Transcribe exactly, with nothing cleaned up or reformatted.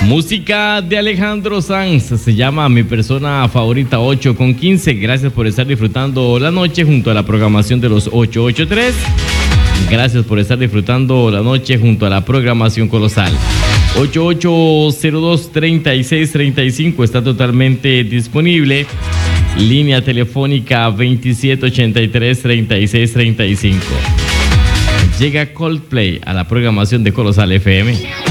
Música de Alejandro Sanz, se llama Mi Persona Favorita, ocho con quince. Gracias por estar disfrutando la noche junto a la programación de los ochocientos ochenta y tres. Gracias por estar disfrutando la noche junto a la programación colosal. ocho ocho cero dos, tres seis tres cinco está totalmente disponible. Línea telefónica veintisiete ochenta y tres, treinta y seis treinta y cinco. Llega Coldplay a la programación de Colosal F M.